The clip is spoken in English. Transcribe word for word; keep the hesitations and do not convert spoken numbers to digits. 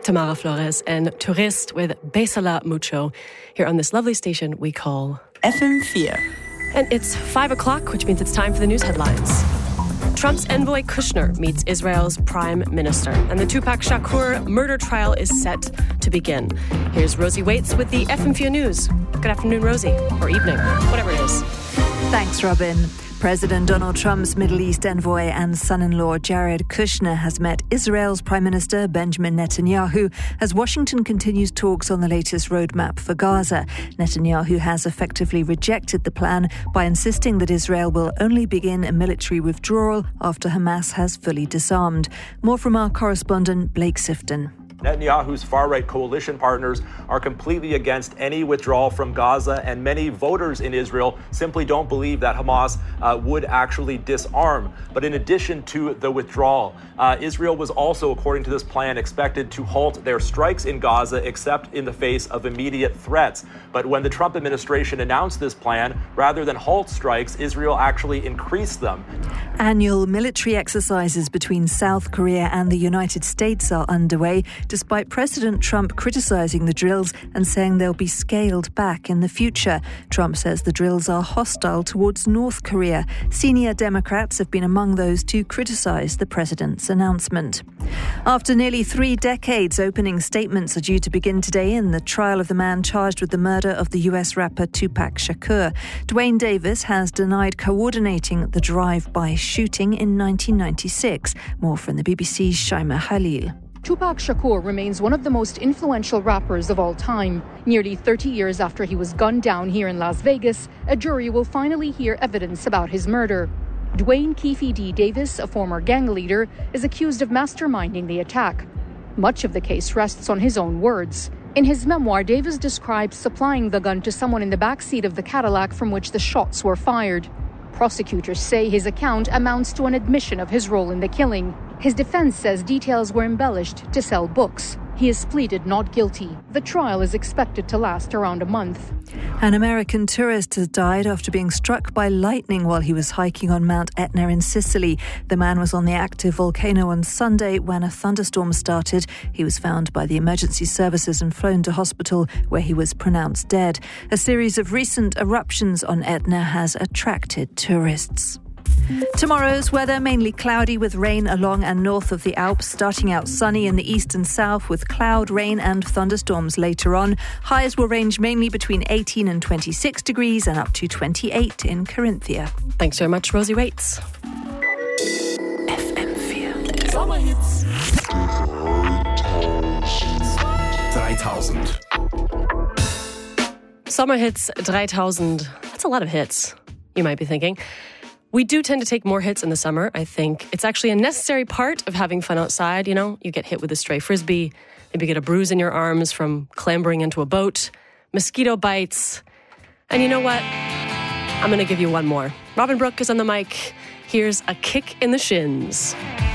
Tamara Flores and Tourist with Besala Mucho here on this lovely station we call F M four. And it's five o'clock, which means it's time for the news headlines. Trump's envoy Kushner meets Israel's prime minister, and the Tupac Shakur murder trial is set to begin. Here's Rosie Waits with the F M four News. Good afternoon, Rosie, or evening, whatever it is. Thanks, Robin. President Donald Trump's Middle East envoy and son-in-law Jared Kushner has met Israel's Prime Minister Benjamin Netanyahu as Washington continues talks on the latest roadmap for Gaza. Netanyahu has effectively rejected the plan by insisting that Israel will only begin a military withdrawal after Hamas has fully disarmed. More from our correspondent Blake Sifton. Netanyahu's far-right coalition partners are completely against any withdrawal from Gaza, and many voters in Israel simply don't believe that Hamas uh, would actually disarm. But in addition to the withdrawal, uh, Israel was also, according to this plan, expected to halt their strikes in Gaza, except in the face of immediate threats. But when the Trump administration announced this plan, rather than halt strikes, Israel actually increased them. Annual military exercises between South Korea and the United States are underway, despite President Trump criticizing the drills and saying they'll be scaled back in the future. Trump says the drills are hostile towards North Korea. Senior Democrats have been among those to criticize the president's announcement. After nearly three decades, opening statements are due to begin today in the trial of the man charged with the murder of the U S rapper Tupac Shakur. Duane Davis has denied coordinating the drive-by shooting in nineteen ninety-six. More from the B B C's Shaima Khalil. Tupac Shakur remains one of the most influential rappers of all time. Nearly thirty years after he was gunned down here in Las Vegas, a jury will finally hear evidence about his murder. Duane Keefe D. Davis, a former gang leader, is accused of masterminding the attack. Much of the case rests on his own words. In his memoir, Davis describes supplying the gun to someone in the back seat of the Cadillac from which the shots were fired. Prosecutors say his account amounts to an admission of his role in the killing. His defense says details were embellished to sell books. He has pleaded not guilty. The trial is expected to last around a month. An American tourist has died after being struck by lightning while he was hiking on Mount Etna in Sicily. The man was on the active volcano on Sunday when a thunderstorm started. He was found by the emergency services and flown to hospital, where he was pronounced dead. A series of recent eruptions on Etna has attracted tourists. Tomorrow's weather mainly cloudy with rain along and north of the Alps, starting out sunny in the east and south with cloud, rain and thunderstorms later on. Highs will range mainly between eighteen and twenty-six degrees and up to twenty-eight in Carinthia. Thanks very much, Rosie Waits. F M four. Sommerhits. three thousand. Summer hits three thousand. That's a lot of hits, you might be thinking. We do tend to take more hits in the summer, I think. It's actually a necessary part of having fun outside, you know. You get hit with a stray frisbee, maybe get a bruise in your arms from clambering into a boat, mosquito bites. And you know what? I'm going to give you one more. Robin Brooke is on the mic. Here's A Kick in the Shins.